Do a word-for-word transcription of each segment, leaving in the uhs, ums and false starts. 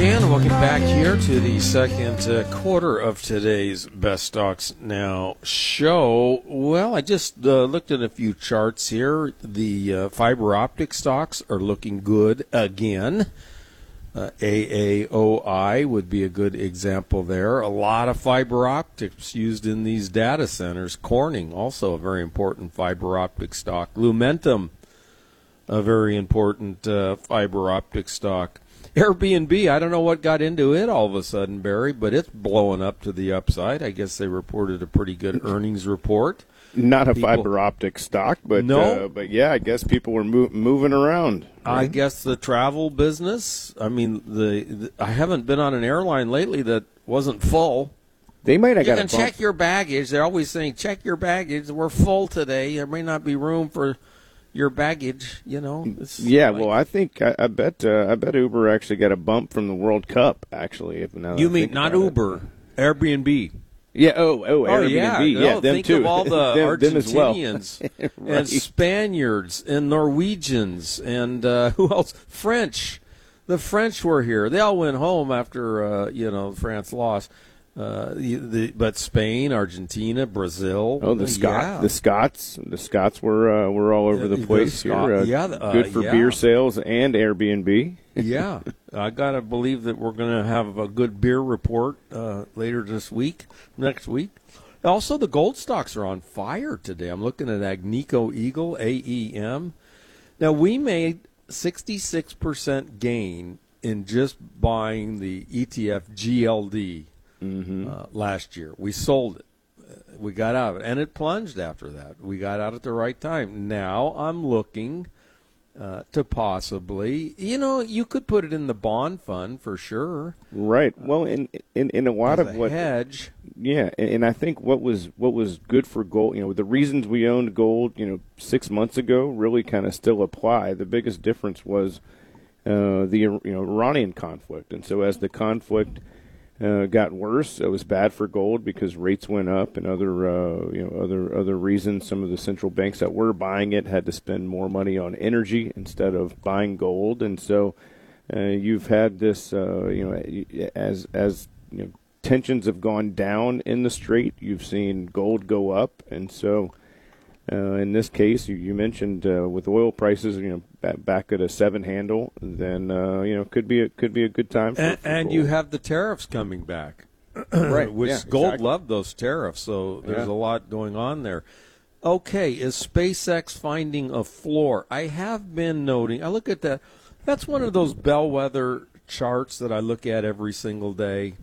And welcome back here to the second uh, quarter of today's Best Stocks Now show. Well, I just uh, looked at a few charts here. The uh, fiber optic stocks are looking good again. Uh, A A O I would be a good example there. A lot of fiber optics used in these data centers. Corning, also a very important fiber optic stock. Lumentum, a very important uh, fiber optic stock. Airbnb, I don't know what got into it all of a sudden, Barry, but it's blowing up to the upside. I guess they reported a pretty good earnings report. Not a People, fiber optic stock, but no. uh, but yeah, I guess people were move, moving around. Right? I guess the travel business. I mean, the, the I haven't been on an airline lately that wasn't full. They might have you got can a bump. Check your baggage. They're always saying, check your baggage. We're full today. There may not be room for your baggage, you know. It's yeah, like, well, I think I, I bet uh, I bet Uber actually got a bump from the World Cup. Actually, if now you I mean think not about Uber, it. Airbnb? Yeah. Oh, oh, Oh Airbnb. yeah, yeah, no, them think too. of all the them, them as well. Argentinians Right. and Spaniards and Norwegians and uh, who else? French. The French were here. They all went home after uh, you know France lost. Uh, the, the, but Spain, Argentina, Brazil. Oh, the Scot, yeah. the Scots, the Scots were uh, were all over the The place Scot- here. Uh, yeah, uh, good for yeah. beer sales and Airbnb. Yeah, I gotta believe that we're gonna have a good beer report uh, later this week, next week. Also, the gold stocks are on fire today. I'm looking at Agnico Eagle, A E M. Now, we made sixty-six percent gain in just buying the E T F G L D Mm-hmm. uh, last year. We sold it. Uh, we got out of it, and it plunged after that. We got out at the right time. Now I'm looking uh, to possibly, you know, you could put it in the bond fund for sure. Right. Well, in in, in a lot As of a what hedge. Yeah, and, and I think what was what was good for gold, you know, the reasons we owned gold, you know, six months ago really kind of still apply. The biggest difference was uh, the you know Iranian conflict, and so as the conflict uh, got worse, it was bad for gold because rates went up, and other uh, you know other other reasons. Some of the central banks that were buying it had to spend more money on energy instead of buying gold, and so uh, you've had this, uh, you know, as as you know. tensions have gone down in the Strait. You've seen gold go up, and so uh, in this case, you, you mentioned uh, with oil prices, you know, back, back at a seven handle, then uh, you know could be a, could be a good time. For, And, for and gold. you have the tariffs coming back, right? Which yeah, gold exactly. loved those tariffs, so there's Yeah. a lot going on there. Okay, is SpaceX finding a floor? I have been noting. I look at that. That's one of those bellwether charts that I look at every single day.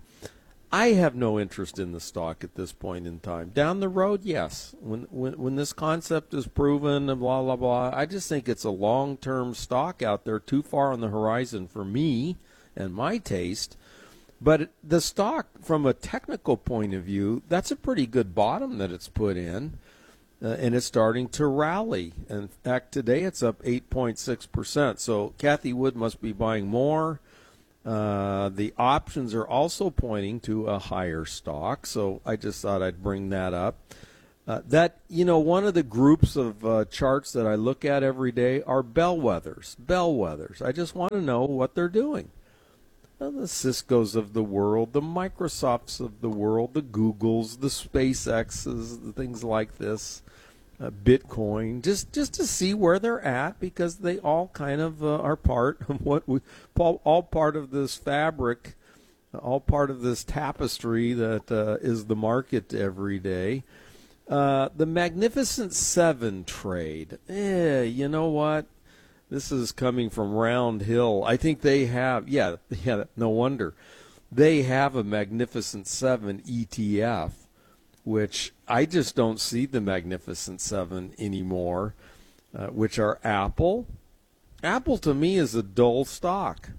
I have no interest in the stock at this point in time. Down the road, yes. When when when this concept is proven and blah blah blah, I just think it's a long-term stock out there, too far on the horizon for me and my taste. But the stock, from a technical point of view, that's a pretty good bottom that it's put in, uh, and it's starting to rally. In fact, today it's up eight point six percent. So Kathy Wood must be buying more. Uh, the options are also pointing to a higher stock, so I just thought I'd bring that up. Uh, that, you know, one of the groups of uh, charts that I look at every day are bellwethers. Bellwethers. I just want to know what they're doing. Well, the Ciscos of the world, the Microsofts of the world, the Googles, the SpaceXs, the things like this. Uh, Bitcoin, just just to see where they're at, because they all kind of uh, are part of what we, all, all part of this fabric, all part of this tapestry that uh, is the market every day. Uh, the Magnificent Seven trade, eh, you know what? This is coming from Round Hill. I think they have, yeah, yeah, no wonder. They have a Magnificent Seven E T F, which I just don't see the Magnificent Seven anymore, uh, which are Apple. Apple, to me, is a dull stock.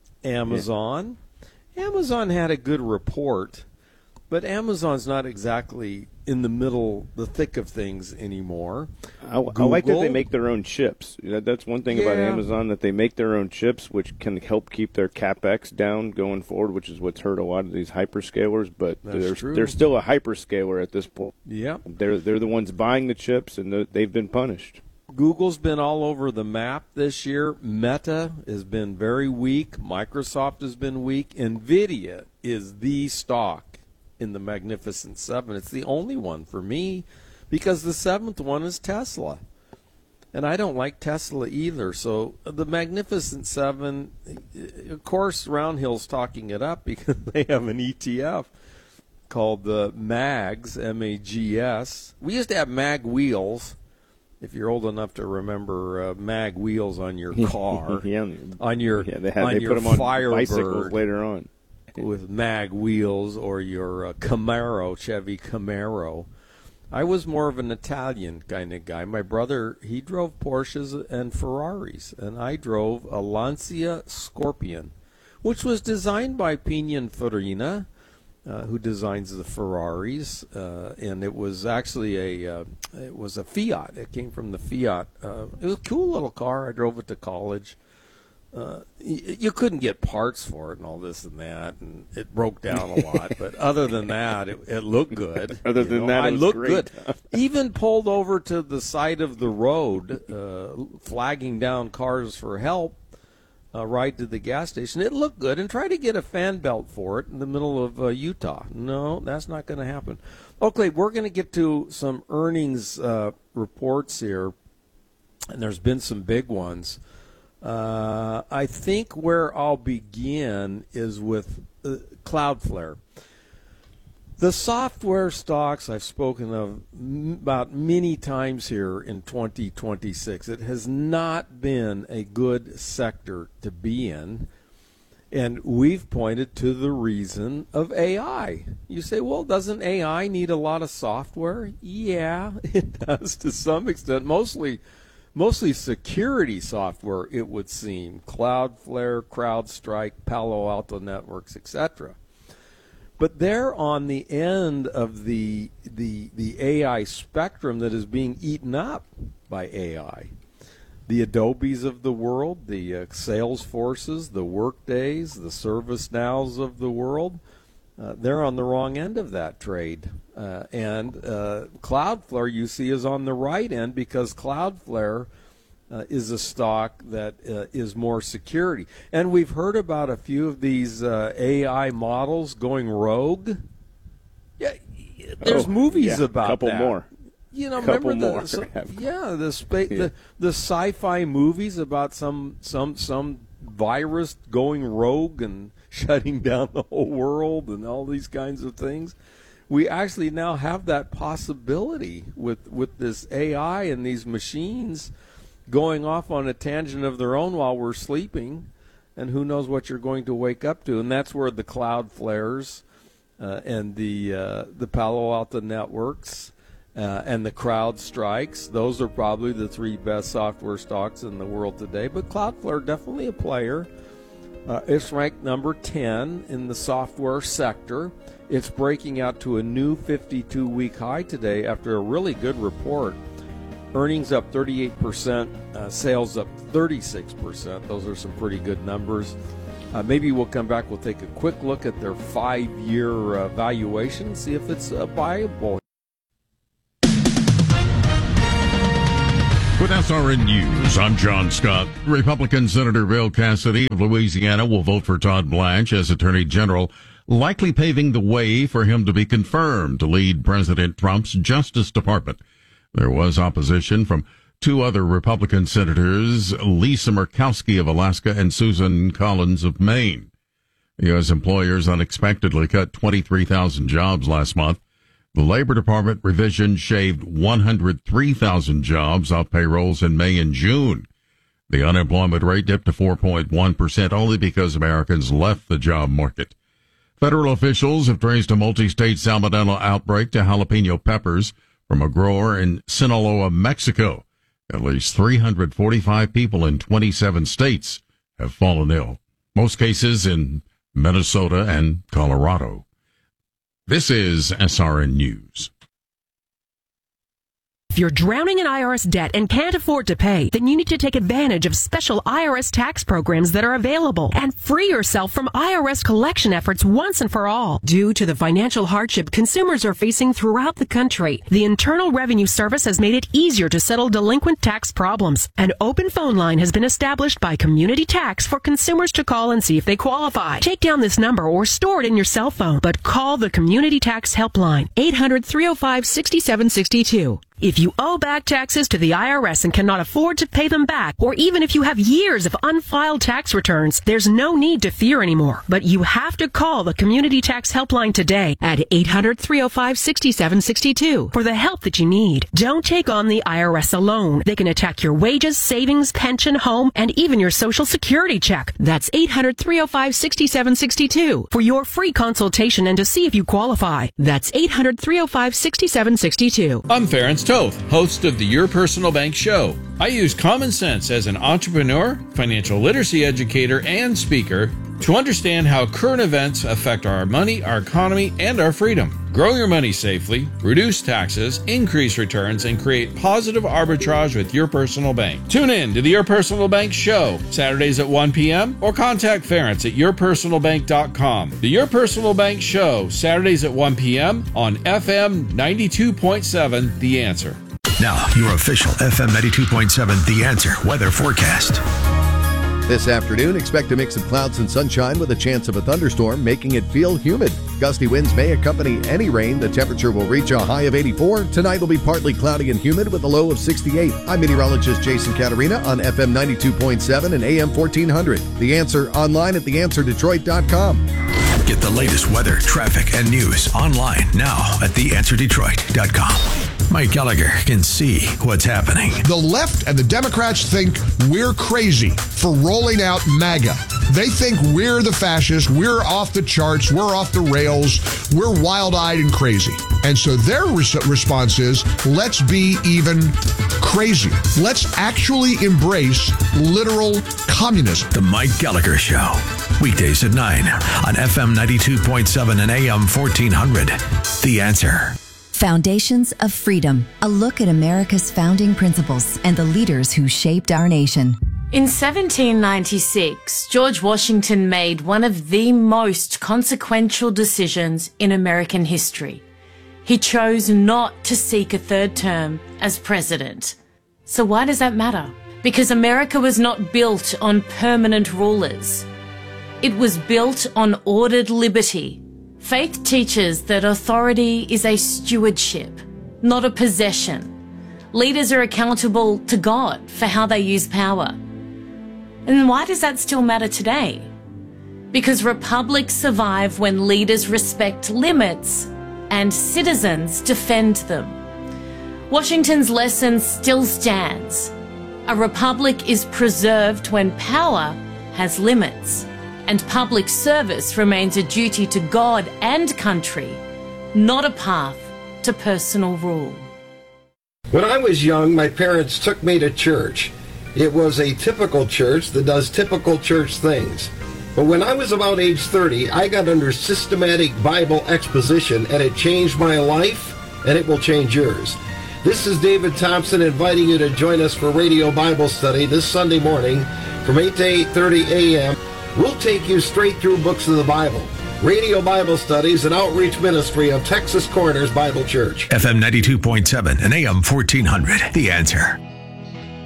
Amazon. Yeah. Amazon had a good report, but Amazon's not exactly in the middle, the thick of things anymore. I, I like that they make their own chips. That, that's one thing Yeah. about Amazon, that they make their own chips, which can help keep their CapEx down going forward, which is what's hurt a lot of these hyperscalers. But That's they're, true. they're still a hyperscaler at this point. Yeah. They're they're the ones buying the chips, and the, they've been punished. Google's been all over the map this year. Meta has been very weak. Microsoft has been weak. NVIDIA is the stock in the Magnificent Seven. It's the only one for me because the seventh one is Tesla. And I don't like Tesla either. So the Magnificent Seven, of course, Roundhill's talking it up because they have an E T F called the MAGS, M A G S. We used to have MAG wheels, if you're old enough to remember uh, MAG wheels on your car. yeah. On your, yeah, they, had, on they your put them on Firebird bicycles later on. with MAG wheels, or your uh, Camaro, Chevy Camaro. I was more of an Italian kind of guy. My brother, he drove Porsches and Ferraris, and I drove a Lancia Scorpion, which was designed by Pininfarina, uh, who designs the Ferraris, uh, and it was actually a uh, it was a Fiat. It came from the Fiat. Uh, it was a cool little car. I drove it to college. Uh, y- you couldn't get parts for it and all this and that, and it broke down a lot. But other than that, it, it looked good. Other you than know? that, I it was looked great. good. Even pulled over to the side of the road, uh, flagging down cars for help, uh, right to the gas station. It looked good, and try to get a fan belt for it in the middle of uh, Utah. No, that's not going to happen. Okay, we're going to get to some earnings uh, reports here, and there's been some big ones. Uh, I think where I'll begin is with uh, Cloudflare. The software stocks I've spoken of m- about many times here in twenty twenty-six. It has not been a good sector to be in, and we've pointed to the reason of A I. You say, well, doesn't A I need a lot of software? Yeah, it does to some extent, mostly Mostly security software, it would seem. Cloudflare, CrowdStrike, Palo Alto Networks, et cetera. But they're on the end of the, the, the A I spectrum that is being eaten up by A I. The Adobes of the world, the uh, Salesforces, the Workdays, the ServiceNows of the world, uh, they're on the wrong end of that trade. Uh, and uh, Cloudflare, you see, is on the right end because Cloudflare uh, is a stock that uh, is more security. And we've heard about a few of these uh, A I models going rogue. Yeah, there's oh, movies yeah, about a couple that. more. You know, couple remember more. the so, yeah the, spa- Yeah. the the sci-fi movies about some some some virus going rogue and shutting down the whole world and all these kinds of things. We actually now have that possibility with, with this A I and these machines going off on a tangent of their own while we're sleeping, and who knows what you're going to wake up to. And that's where the Cloudflares uh, and the uh, the Palo Alto Networks uh, and the CrowdStrikes, those are probably the three best software stocks in the world today. But Cloudflare, definitely a player. Uh, it's ranked number ten in the software sector. It's breaking out to a new fifty-two week high today after a really good report. Earnings up thirty-eight percent, uh, sales up thirty-six percent. Those are some pretty good numbers. Uh, maybe we'll come back, we'll take a quick look at their five-year uh, valuation, see if it's uh, buyable. With S R N News, I'm John Scott. Republican Senator Bill Cassidy of Louisiana will vote for Todd Blanche as Attorney General, likely paving the way for him to be confirmed to lead President Trump's Justice Department. There was opposition from two other Republican senators, Lisa Murkowski of Alaska and Susan Collins of Maine. U S employers unexpectedly cut twenty-three thousand jobs last month. The Labor Department revision shaved one hundred three thousand jobs off payrolls in May and June. The unemployment rate dipped to four point one percent only because Americans left the job market. Federal officials have traced a multi-state salmonella outbreak to jalapeno peppers from a grower in Sinaloa, Mexico. At least three hundred forty-five people in twenty-seven states have fallen ill, most cases in Minnesota and Colorado. This is S R N News. If you're drowning in I R S debt and can't afford to pay, then you need to take advantage of special I R S tax programs that are available and free yourself from I R S collection efforts once and for all. Due to the financial hardship consumers are facing throughout the country, the Internal Revenue Service has made it easier to settle delinquent tax problems. An open phone line has been established by Community Tax for consumers to call and see if they qualify. Take down this number or store it in your cell phone, but call the Community Tax Helpline, eight hundred, three oh five, six seven six two. If you owe back taxes to the I R S and cannot afford to pay them back, or even if you have years of unfiled tax returns, there's no need to fear anymore. But you have to call the Community Tax Helpline today at eight hundred, three oh five, six seven six two for the help that you need. Don't take on the I R S alone. They can attack your wages, savings, pension, home, and even your Social Security check. That's eight hundred, three oh five, six seven six two for your free consultation and to see if you qualify. That's eight hundred, three oh five, six seven six two. I'm Ferenc Toth, host of the Your Personal Bank Show. I use common sense as an entrepreneur, financial literacy educator, and speaker to understand how current events affect our money, our economy, and our freedom. Grow your money safely, reduce taxes, increase returns, and create positive arbitrage with Your Personal Bank. Tune in to the Your Personal Bank Show, Saturdays at one p.m. or contact Ferenc at your personal bank dot com. The Your Personal Bank Show, Saturdays at one p.m. on F M ninety-two point seven, The Answer. Now, your official F M ninety-two point seven The Answer weather forecast. This afternoon, expect a mix of clouds and sunshine with a chance of a thunderstorm, making it feel humid. Gusty winds may accompany any rain. The temperature will reach a high of eighty-four. Tonight will be partly cloudy and humid with a low of sixty-eight. I'm meteorologist Jason Caterina on F M ninety-two point seven and A M fourteen hundred. The Answer online at the answer detroit dot com. Get the latest weather, traffic, and news online now at the answer detroit dot com. Mike Gallagher can see what's happening. The left and the Democrats think we're crazy for rolling out MAGA. They think we're the fascists, we're off the charts, we're off the rails, we're wild-eyed and crazy. And so their res- response is, let's be even crazier. Let's actually embrace literal communism. The Mike Gallagher Show. Weekdays at nine on F M ninety-two point seven and A M fourteen hundred. The Answer. Foundations of Freedom, a look at America's founding principles and the leaders who shaped our nation. In seventeen ninety-six, George Washington made one of the most consequential decisions in American history. He chose not to seek a third term as president. So why does that matter? Because America was not built on permanent rulers. It was built on ordered liberty. Faith teaches that authority is a stewardship, not a possession. Leaders are accountable to God for how they use power. And why does that still matter today? Because republics survive when leaders respect limits and citizens defend them. Washington's lesson still stands. A republic is preserved when power has limits, and public service remains a duty to God and country, not a path to personal rule. When I was young, my parents took me to church. It was a typical church that does typical church things. But when I was about age thirty, I got under systematic Bible exposition, and it changed my life, and it will change yours. This is David Thompson inviting you to join us for Radio Bible Study this Sunday morning from eight to eight thirty a.m. We'll take you straight through books of the Bible. Radio Bible Studies, an outreach ministry of Texas Corners Bible Church. F M ninety-two point seven and A M fourteen hundred. The Answer.